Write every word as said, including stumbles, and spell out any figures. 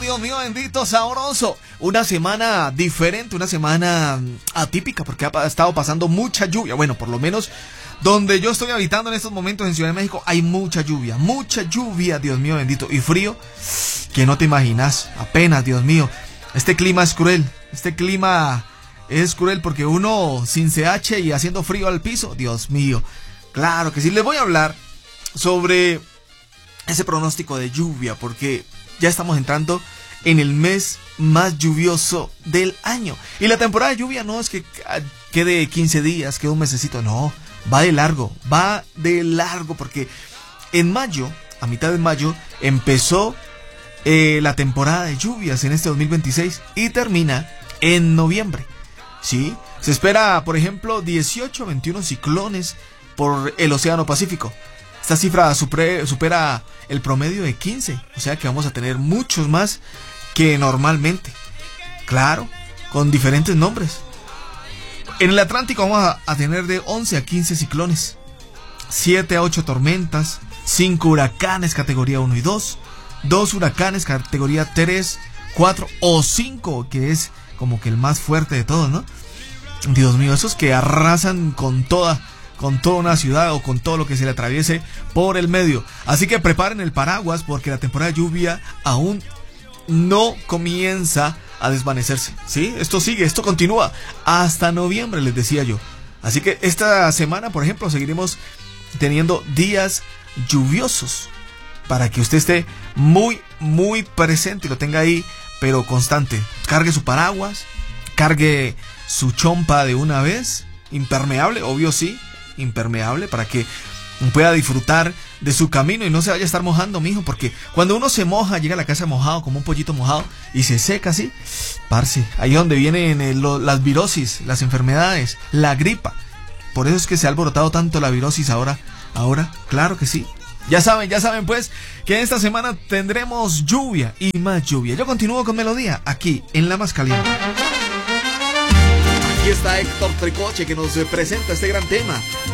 Dios mío bendito, sabroso. Una semana diferente, una semana atípica porque ha estado pasando mucha lluvia. Bueno, por lo menos donde yo estoy habitando en estos momentos en Ciudad de México hay mucha lluvia, mucha lluvia, Dios mío bendito. Y frío, que no te imaginas, apenas, Dios mío. Este clima es cruel, este clima es cruel porque uno sin C H y haciendo frío al piso, Dios mío. Claro que sí, les voy a hablar sobre ese pronóstico de lluvia porque ya estamos entrando en el mes más lluvioso del año. Y la temporada de lluvia no es que quede quince días, quede un mesecito, no, va de largo, va de largo porque en mayo, a mitad de mayo, empezó eh, la temporada de lluvias en este dos mil veintiséis y termina en noviembre. ¿Sí? Se espera, por ejemplo, dieciocho a veintiuno ciclones por el Océano Pacífico. Esta cifra supre, supera el promedio de quince, o sea que vamos a tener muchos más que normalmente. Claro, con diferentes nombres. En el Atlántico vamos a, a tener de once a quince ciclones, siete a ocho tormentas, cinco huracanes categoría uno y dos, dos huracanes categoría tres, cuatro o cinco, que es como que el más fuerte de todos, ¿no? Dios mío, esos que arrasan con toda... con toda una ciudad o con todo lo que se le atraviese por el medio. Así que preparen el paraguas porque la temporada de lluvia aún no comienza a desvanecerse. ¿Sí? Esto sigue, esto continúa hasta noviembre, les decía yo. Así que esta semana, por ejemplo, seguiremos teniendo días lluviosos para que usted esté muy, muy presente y lo tenga ahí, pero constante. Cargue su paraguas, cargue su chompa de una vez, impermeable, obvio sí, impermeable para que pueda disfrutar de su camino y no se vaya a estar mojando, mijo, porque cuando uno se moja, llega a la casa mojado como un pollito mojado y se seca así, parce, ahí es donde vienen eh, lo, las virosis, las enfermedades, la gripa. Por eso es que se ha alborotado tanto la virosis ahora, ahora, claro que sí. Ya saben, ya saben pues que esta semana tendremos lluvia y más lluvia. Yo continúo con melodía aquí en La Más Caliente. Aquí está Héctor Tricoche que nos presenta este gran tema.